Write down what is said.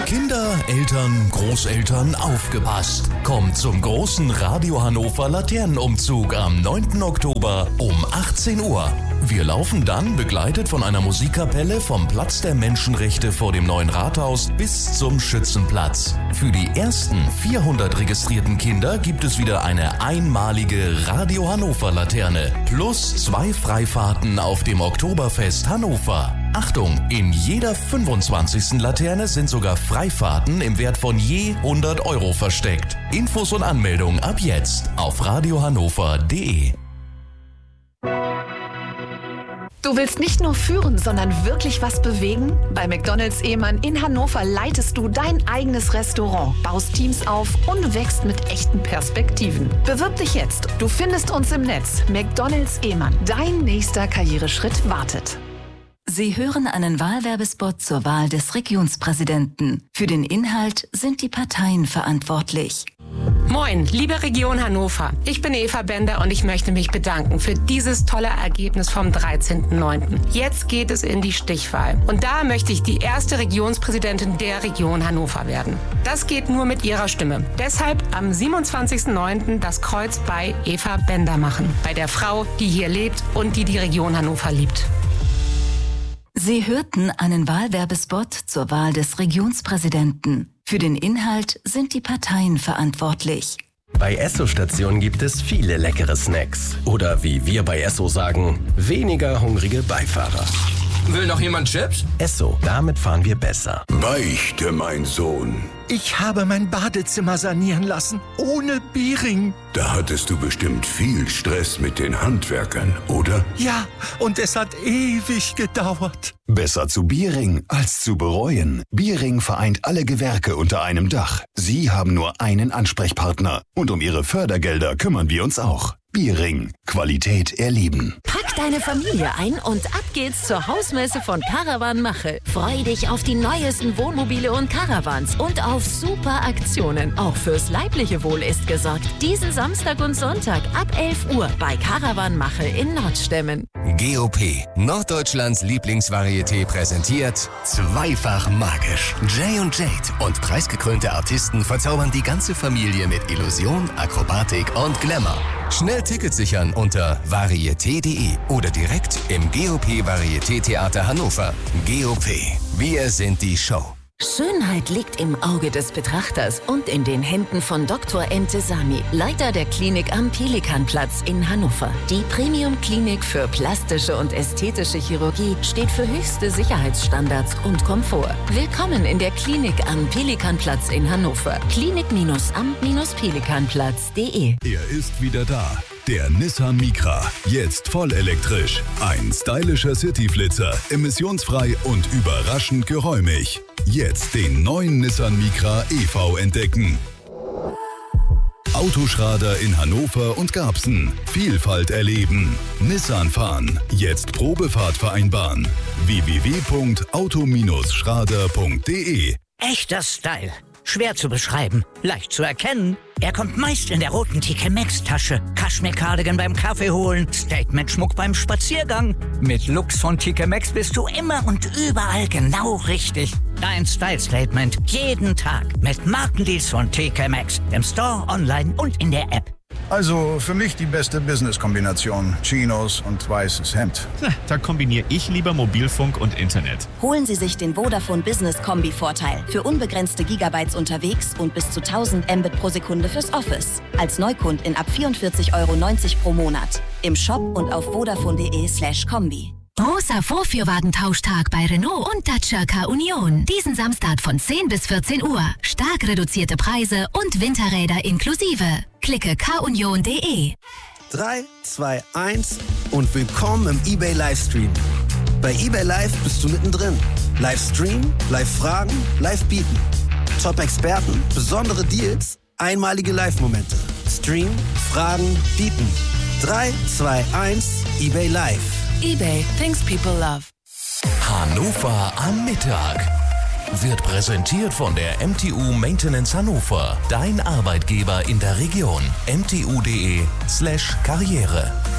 Kinder, Eltern, Großeltern, aufgepasst. Kommt zum großen Radio Hannover Laternenumzug am 9. Oktober um 18 Uhr. Wir laufen dann begleitet von einer Musikkapelle vom Platz der Menschenrechte vor dem neuen Rathaus bis zum Schützenplatz. Für die ersten 400 registrierten Kinder gibt es wieder eine einmalige Radio Hannover Laterne plus 2 Freifahrten auf dem Oktoberfest Hannover. Achtung, in jeder 25. Laterne sind sogar Freifahrten im Wert von je 100 € versteckt. Infos und Anmeldung ab jetzt auf radiohannover.de. Du willst nicht nur führen, sondern wirklich was bewegen? Bei McDonald's Ehmann in Hannover leitest du dein eigenes Restaurant, baust Teams auf und wächst mit echten Perspektiven. Bewirb dich jetzt. Du findest uns im Netz. McDonald's Ehmann. Dein nächster Karriereschritt wartet. Sie hören einen Wahlwerbespot zur Wahl des Regionspräsidenten. Für den Inhalt sind die Parteien verantwortlich. Moin, liebe Region Hannover. Ich bin Eva Bender und ich möchte mich bedanken für dieses tolle Ergebnis vom 13.09. Jetzt geht es in die Stichwahl. Und da möchte ich die erste Regionspräsidentin der Region Hannover werden. Das geht nur mit Ihrer Stimme. Deshalb am 27.09. das Kreuz bei Eva Bender machen. Bei der Frau, die hier lebt und die Region Hannover liebt. Sie hörten einen Wahlwerbespot zur Wahl des Regionspräsidenten. Für den Inhalt sind die Parteien verantwortlich. Bei Esso-Stationen gibt es viele leckere Snacks. Oder wie wir bei Esso sagen, weniger hungrige Beifahrer. Will noch jemand Chips? Esso, damit fahren wir besser. Beichte, mein Sohn. Ich habe mein Badezimmer sanieren lassen, ohne Biering. Da hattest du bestimmt viel Stress mit den Handwerkern, oder? Ja, und es hat ewig gedauert. Besser zu Biering als zu bereuen. Biering vereint alle Gewerke unter einem Dach. Sie haben nur einen Ansprechpartner. Und um Ihre Fördergelder kümmern wir uns auch. Biering. Qualität erleben. Pack deine Familie ein und ab geht's zur Hausmesse von Caravan Mache. Freu dich auf die neuesten Wohnmobile und Caravans und auf super Aktionen. Auch fürs leibliche Wohl ist gesorgt. Diesen Samstag und Sonntag ab 11 Uhr bei Caravan Mache in Nordstemmen. GOP, Norddeutschlands Lieblingsvarieté, präsentiert Zweifach magisch. Jay und Jade und preisgekrönte Artisten verzaubern die ganze Familie mit Illusion, Akrobatik und Glamour. Schnell Tickets sichern unter varieté.de oder direkt im GOP Varieté Theater Hannover. GOP, wir sind die Show. Schönheit liegt im Auge des Betrachters und in den Händen von Dr. Entesami, Leiter der Klinik am Pelikanplatz in Hannover. Die Premium-Klinik für plastische und ästhetische Chirurgie steht für höchste Sicherheitsstandards und Komfort. Willkommen in der Klinik am Pelikanplatz in Hannover. Klinik-am-pelikanplatz.de. Er ist wieder da. Der Nissan Micra, jetzt voll elektrisch. Ein stylischer Cityflitzer, emissionsfrei und überraschend geräumig. Jetzt den neuen Nissan Micra EV entdecken. Autoschrader in Hannover und Garbsen. Vielfalt erleben. Nissan fahren. Jetzt Probefahrt vereinbaren. www.auto-schrader.de. Echter Style. Schwer zu beschreiben, leicht zu erkennen. Er kommt meist in der roten TK Maxx Tasche. Kaschmir-Cardigan beim Kaffee holen, Statement-Schmuck beim Spaziergang. Mit Looks von TK Maxx bist du immer und überall genau richtig. Dein Style-Statement jeden Tag mit Markendeals von TK Maxx. Im Store, online und in der App. Also für mich die beste Business-Kombination. Chinos und weißes Hemd. Da kombiniere ich lieber Mobilfunk und Internet. Holen Sie sich den Vodafone Business Kombi-Vorteil. Für unbegrenzte Gigabytes unterwegs und bis zu 1000 Mbit pro Sekunde fürs Office. Als Neukundin ab 44,90 € pro Monat. Im Shop und auf vodafone.de/kombi. Großer Vorführwagentauschtag bei Renault und Dacia Car Union. Diesen Samstag von 10 bis 14 Uhr. Stark reduzierte Preise und Winterräder inklusive. Klicke carunion.de. 3, 2, 1 und willkommen im eBay Livestream. Bei eBay Live bist du mittendrin. Livestream, Live-Fragen, Live-Bieten. Top-Experten, besondere Deals, einmalige Live-Momente. Stream, Fragen, Bieten. 3, 2, 1, eBay Live. eBay, things people love. Hannover am Mittag wird präsentiert von der MTU Maintenance Hannover. Dein Arbeitgeber in der Region. mtu.de/karriere.